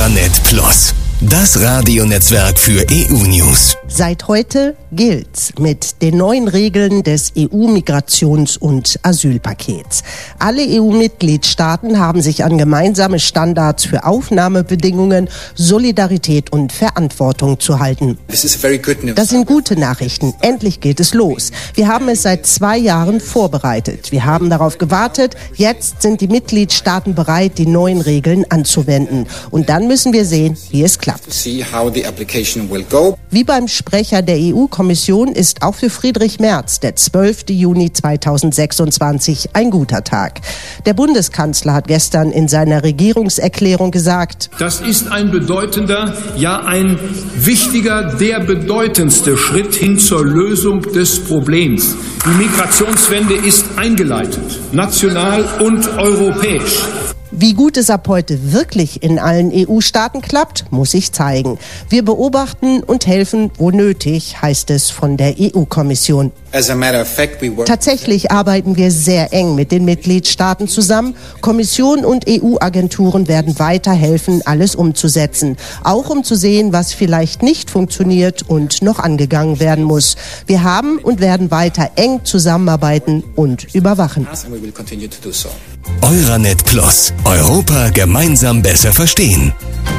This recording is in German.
Euranet Plus, das Radionetzwerk für EU-News. Seit heute gilt's mit den neuen Regeln des EU-Migrations- und Asylpakets. Alle EU-Mitgliedstaaten haben sich an gemeinsame Standards für Aufnahmebedingungen, Solidarität und Verantwortung zu halten. Das sind gute Nachrichten. Endlich geht es los. Wir haben es seit 2 Jahren vorbereitet. Wir haben darauf gewartet. Jetzt sind die Mitgliedstaaten bereit, die neuen Regeln anzuwenden. Und dann müssen wir sehen, wie es klappt. Wie beim Sprecher der EU-Kommission ist auch für Friedrich Merz der 12. Juni 2026 ein guter Tag. Der Bundeskanzler hat gestern in seiner Regierungserklärung gesagt: Das ist ein bedeutender, ja ein wichtiger, der bedeutendste Schritt hin zur Lösung des Problems. Die Migrationswende ist eingeleitet, national und europäisch. Wie gut es ab heute wirklich in allen EU-Staaten klappt, muss sich zeigen. Wir beobachten und helfen, wo nötig, heißt es von der EU-Kommission. Tatsächlich arbeiten wir sehr eng mit den Mitgliedstaaten zusammen. Kommission und EU-Agenturen werden weiterhelfen, alles umzusetzen. Auch um zu sehen, was vielleicht nicht funktioniert und noch angegangen werden muss. Wir haben und werden weiter eng zusammenarbeiten und überwachen. Euranet Plus. Europa gemeinsam besser verstehen.